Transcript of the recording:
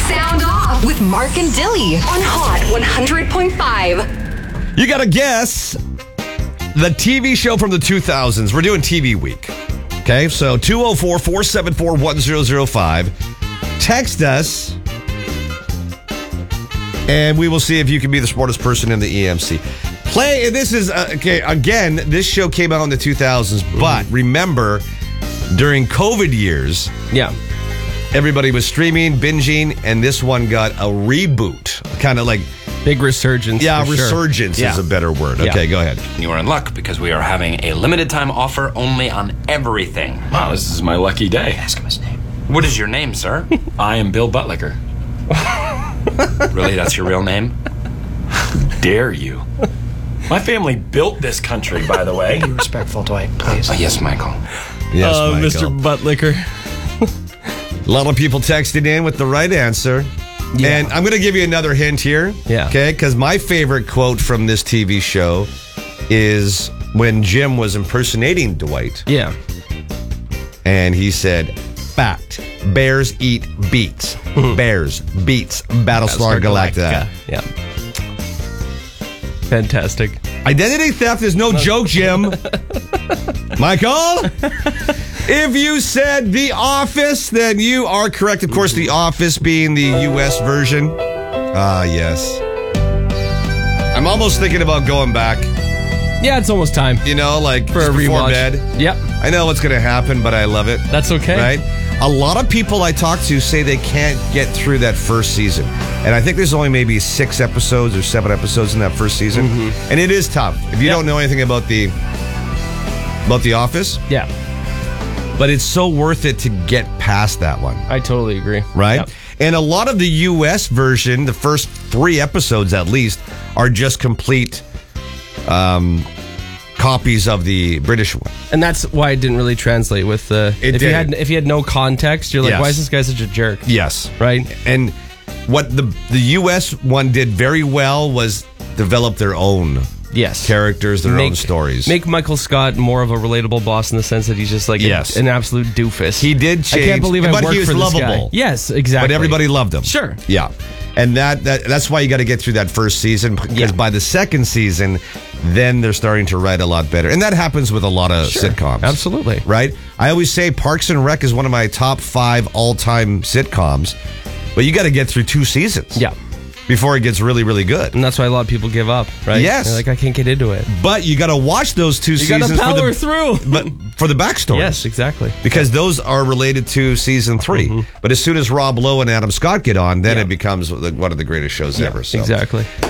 Sound off with Mark and Dilly on Hot 100.5. You got to guess the TV show from the 2000s. We're doing TV week. Okay, so 204-474-1005. Text us, and we will see if you can be the smartest person in the EMC. Play, this is, okay, again, this show came out in the 2000s, but remember, during COVID years, everybody was streaming, binging, and this one got a reboot. Kind of like... Big resurgence. Yeah, resurgence is a better word. Okay, go ahead. You are in luck because we are having a limited time offer only on everything. Wow, this is my lucky day. Ask him his name. What is your name, sir? I am Bill Buttlicker. Really, that's your real name? Dare you? My family built this country, by the way. Be respectful, Dwight, please. Oh, yes, Michael. Yes, Michael. Mr. Buttlicker. A lot of people texted in with the right answer. Yeah. And I'm going to give you another hint here. Yeah. Okay? Because my favorite quote from this TV show is when Jim was impersonating Dwight. Yeah. And he said, fact, bears eat beets. Bears beats Battlestar Galactica. Yeah. Fantastic. Identity theft is no joke, Jim. Michael? If you said The Office, then you are correct. Of course, The Office being the U.S. version. Yes. I'm almost thinking about going back. Yeah, it's almost time. You know, like for a before rewatch. bed. Yep. I know what's going to happen, but I love it. That's okay. Right? A lot of people I talk to say they can't get through that first season. And I think there's only maybe 6 episodes or 7 episodes in that first season. Mm-hmm. And it is tough. If you don't know anything about The Office. Yeah. But it's so worth it to get past that one. I totally agree. Right? Yep. And a lot of the U.S. version, the first 3 episodes at least, are just complete copies of the British one. And that's why it didn't really translate with the... If you had no context, you're like, Yes. why is this guy such a jerk? Yes. Right? And what the U.S. one did very well was develop their own characters, their own stories. Make Michael Scott more of a relatable boss in the sense that he's just like an absolute doofus. He did change. I can't believe I but worked he was for this lovable. guy. Yes, exactly. But everybody loved him. Sure. Yeah. And that's why you got to get through that first season, because by the second season, then they're starting to write a lot better. And that happens with a lot of sitcoms. Absolutely. Right? I always say Parks and Rec is one of my top 5 all-time sitcoms, but you got to get through 2 seasons. Yeah. Before it gets really, really good. And that's why a lot of people give up, right? Yes. They're like, I can't get into it. But you got to watch those 2 seasons. You got to power through. But for the backstory. Yes, exactly. Because those are related to season 3. Mm-hmm. But as soon as Rob Lowe and Adam Scott get on, then it becomes one of the greatest shows ever. So. Exactly.